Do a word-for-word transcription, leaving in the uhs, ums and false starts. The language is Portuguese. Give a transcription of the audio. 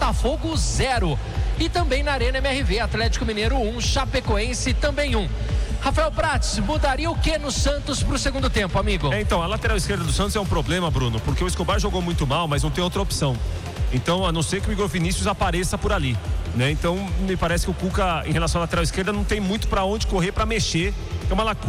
Botafogo zero. E também na Arena M R V, Atlético Mineiro um, Chapecoense também um. Rafael Prats, mudaria o que no Santos pro segundo tempo, amigo? É, então, a lateral esquerda do Santos é um problema, Bruno, porque o Escobar jogou muito mal, mas não tem outra opção. Então, a não ser que o Igor Vinícius apareça por ali, né? Então, me parece que o Cuca, em relação à lateral esquerda, não tem muito para onde correr para mexer. É uma lacuna.